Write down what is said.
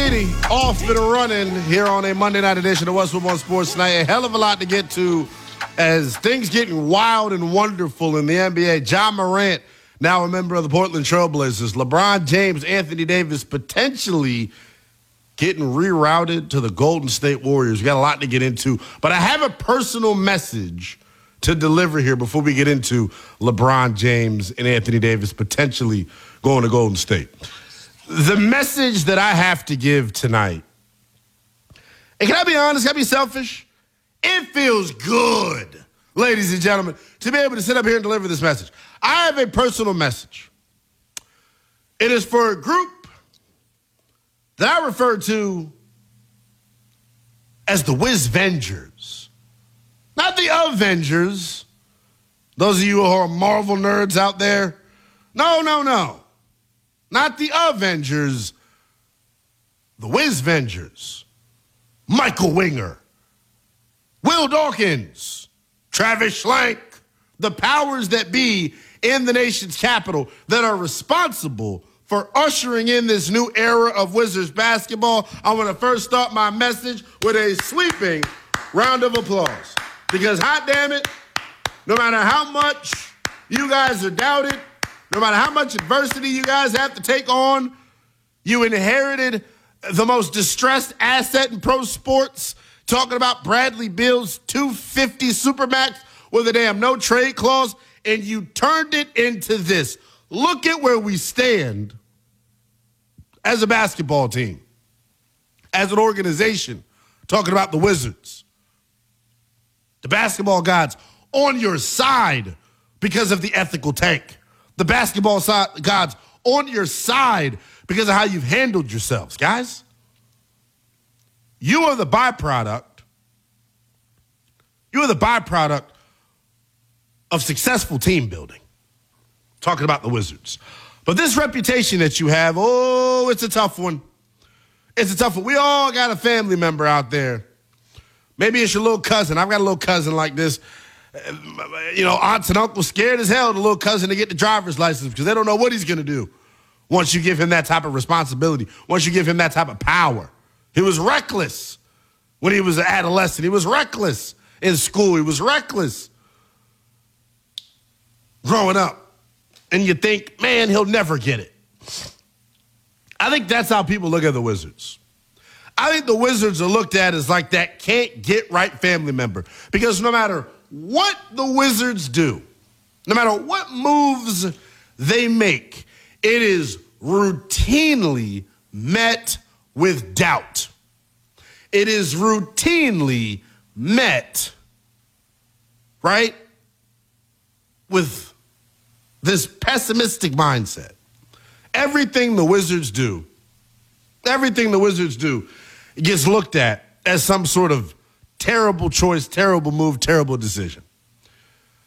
City off and running here on a Monday night edition of Westwood One Sports Night. A hell of a lot to get to as things getting wild and wonderful in the NBA. Ja Morant, now a member of the Portland Trailblazers. LeBron James, Anthony Davis potentially getting rerouted to the Golden State Warriors. We got a lot to get into, but I have a personal message to deliver here before we get into LeBron James and Anthony Davis potentially going to Golden State. The message that I have to give tonight, and can I be honest, can I be selfish? It feels good, ladies and gentlemen, to be able to sit up here and deliver this message. I have a personal message. It is for a group that I refer to as the Wizvengers. Not the Avengers. Those of you who are Marvel nerds out there. No. Not the Avengers. The Wizvengers. Michael Winger. Will Dawkins. Travis Schlenk. The powers that be in the nation's capital that are responsible for ushering in this new era of Wizards basketball. I want to first start my message with a sweeping round of applause. Because, hot damn it, no matter how much you guys are doubted, no matter how much adversity you guys have to take on, you inherited the most distressed asset in pro sports, talking about Bradley Beal's $250 Supermax with a damn no trade clause, and you turned it into this. Look at where we stand as a basketball team, as an organization, talking about the Wizards. The basketball gods on your side because of the ethical tank. The basketball gods on your side because of how you've handled yourselves. Guys, you are the byproduct. You are the byproduct of successful team building. Talking about the Wizards. But this reputation that you have, it's a tough one. It's a tough one. We all got a family member out there. Maybe it's your little cousin. I've got a little cousin like this. Aunts and uncles scared as hell of the little cousin to get the driver's license because they don't know what he's going to do once you give him that type of responsibility, once you give him that type of power. He was reckless when he was an adolescent. He was reckless in school. He was reckless growing up. And you think, man, he'll never get it. I think that's how people look at the Wizards. I think the Wizards are looked at as like that can't get right family member. Because no matter what the Wizards do, no matter what moves they make, it is routinely met with doubt. It is routinely met, right, with this pessimistic mindset. Everything the Wizards do gets looked at as some sort of terrible choice, terrible move, terrible decision.